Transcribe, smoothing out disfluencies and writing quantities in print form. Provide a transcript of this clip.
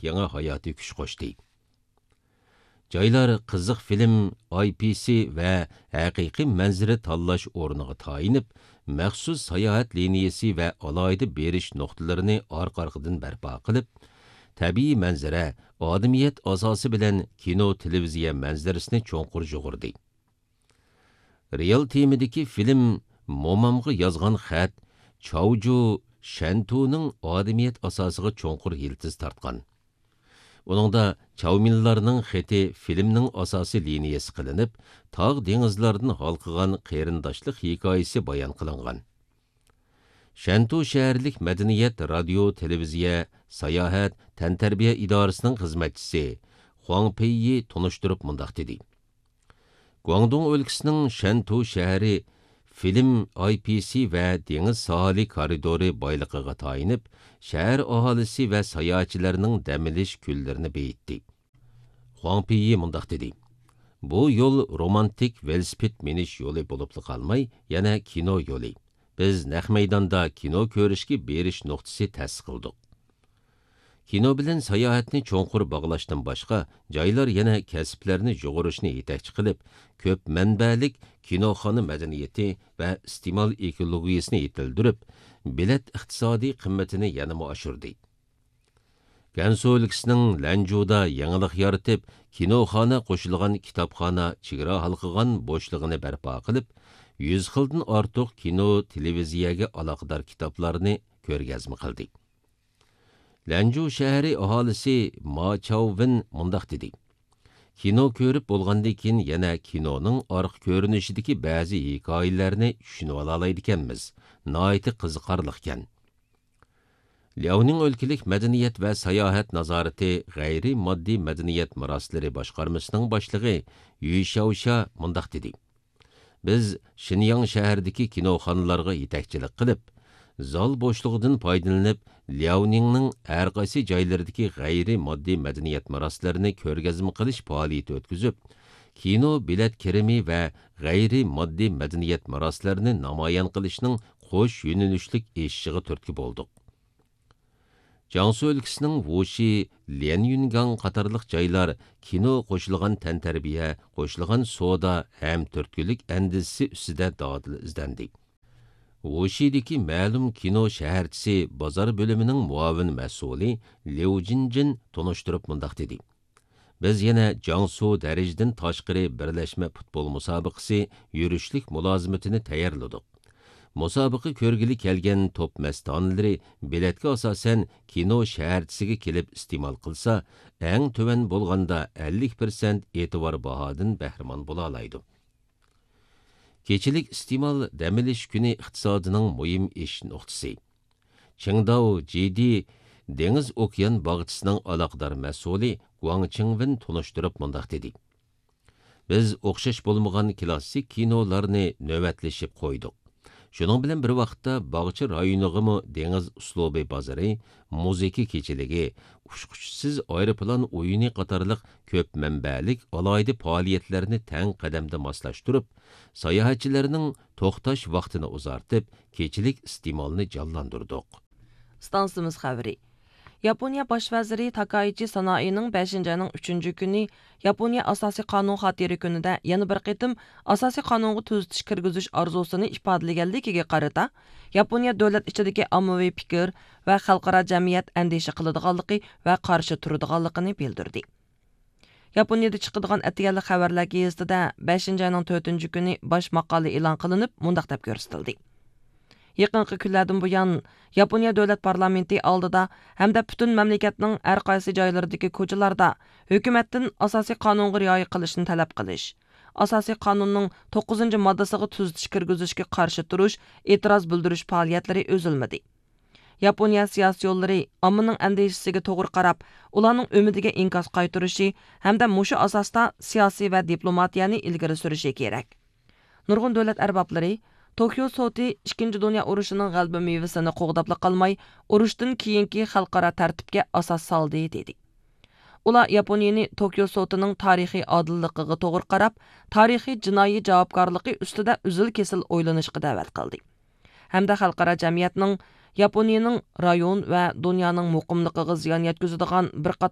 yangi hayotiy kuch qo'shdi. Joylar qiziq film, IPC va haqiqiy manzara tanlash o'rniga tayinib, maxsus sayohat liniyasi va alohida berish nuqtalarini orqa-orqadan barpo qilib, tabiiy manzara, odamiyat asosi bilan kino, televiziya manzarasini cho'nqur jug'urdi. Real temidagi film Momamga yozgan xat Chauju Shantuning odamiyat asosiga cho'nqur yiltiz tortgan. Uningda Chaumillarning xati filmning asosiy liniyasi qilinib, tog' dengizlardan halqigan qarindoshlik hikoyasi bayon qilingan. Shantu shaharlik madaniyat, radio, televiziya, sayohat, tantarbiya idorasining xizmatchisi Huang Peiyi tunishtirib mundaq dedi. Guangdong o'lkasining Shantu shahari film IPC va dengiz sohili koridori boyliqiga tayinib, shahar aholisi va sayohatchilarning dam olish kunlarini beyitdi. Huang Peiyi mundaq dedi. Bu yo'l romantik velosiped minish yo'li bo'lib qolmay, yana kino yo'li. Biz naq maydonda kino ko'rishga berish nuqtasi ta'sis qildik. Kino bilan sayohatni cho'nqur bog'lashdan boshqa, joylar yana kasblarni jug'urishni yetakchi qilib, ko'p manbalik kinoxona madaniyati va iste'mol ekologiyasini yetildirib, bilet iqtisodiy qimmatini yanama oshirdi. Gansu o'lkasining Lanjuda yangilik yaratib, kinoxona qo'shilgan kitobxona chegara halqigan bo'shlig'ini barpo qilib, 100 xildan ortiq kino, televiziyaga aloqador kitoblarni ko'rgazma qildi. Lanju shahri aholisi Ma Chauvin mundaq dedi. Kino ko'rib bo'lgandan keyin yana kinoning orqa ko'rinishidagi ba'zi hikoyalarni tushunib olaydi ekanmiz. Nihoyat qiziqarli ekan. Liaoning o'lkalik madaniyat va sayohat nazorati g'ayri moddiy madaniyat meroslari boshqarmasining boshlig'i Yu Shaosha mundaq dedi. Biz Shinyang shahridagi kinoxonalarga yetakchilik qilib, zal bo'shlig'idan foydalanib, Liaoningning har qaysi joylaridagi g'ayri moddiy madaniyat meroslarini ko'rgazma qilish faoliyati o'tkazib, kino bilet kirimi va g'ayri moddiy madaniyat meroslarini namoyon qilishning qo'sh yo'nalishlik eshigiga turtki bo'ldik. Jiangsu o'lkasining Wuxi, Lianyungang qatorliq joylar kino qo'shilgan tantarbiya, qo'shilgan soda ham turtkilik andisi ustida dodil izlandi. Wuxidagi ma'lum kino shaharchisi bozor bo'limining muavin mas'uli Liu Jinjin tunishtirib mundaq dedi. Biz yana Jiangsu darajadan tashqari birlashma futbol musobaqasi yurishlik mulozimatini tayyorladik. Musobaqa ko'rgili kelgan top mastonlari biletga asosan kino shaharchisiga kelib iste'mol qilsa, eng tuvan bo'lganda 50% e'tibor bahodan bahramon bo'la oladi. Kechilik iste'mol dam olish kuni iqtisodining muhim ish nuqtasi. Qingdao Jidi dengiz okean bog'chisining aloqador mas'uli Guang Qingwen tunishtirib mundaq dedi. Biz o'xshash bo'lmagan klassik kinolarni navbatlashib qo'ydik. Shuning bilan bir vaqtda bog'cha rayonig'imi dengiz uslubi bozori, muzika kechiligi, ushquchsiz aeroplan o'yini qatorliq ko'p manbalik alohida faoliyatlarni tang qadamda moslashtirib, sayohatchilarning to'xtash vaqtini uzartib, kechilik iste'molni jonlantirdik. Stansimiz xabari. Yaponiya Baş vaziri Takaichi Sanai'ning 5-ayning 3-kuni Yaponiya asosiy qonun xotiri kunida yana bir qitim asosiy qonunga tuzitish kirgizish orzusini ifodalaganligiga qarata Yaponiya davlat ichidagi ommaviy fikr va xalqaro jamiyat andisha qiladiganligi va qarshi turadiganligini bildirdi. Yaponiyada chiqadigan atiyali xabarlar gazetida 5-ayning 4-kuni bosh maqola e'lon qilinib, mundaq deb ko'rsatildi. Yaqinqi kunlardan buyon Yaponiya davlat parlamenti oldida hamda butun mamlakatning har qaysi joylaridagi ko'chalarda hukumatdan asosiy qonunga rioya qilishni talab qilish, asosiy qonunning 9-moddasiga tuzitish kirgizishga qarshi turish, e'tiroz bildirish faoliyatlari o'zilmadi. Yaponiya siyosiy yo'llari ommaning andishasiga to'g'ri qarab, ularning umidiga inkas qaytarishi hamda mushu asosda siyosiy va diplomatiyani ilgari surishi kerak. Nurg'un davlat arboblari Tokyo soti 2. Dünya urushining g'alaba mevasini qo'g'dabla qolmay, urushdan keyingi xalqaro tartibga asos soldi dedi. Ular Yaponiyani Tokyo sotining tarixiy odilligiga to'g'ri qarab, tarixiy jinoiy javobgarligi ustida uzil-kesil o'ylanishga da'vat qildi. Hamda xalqaro jamiyatning Yaponiyaning rayon va dunyoning muqimligiga ziyon yetkazadigan bir qator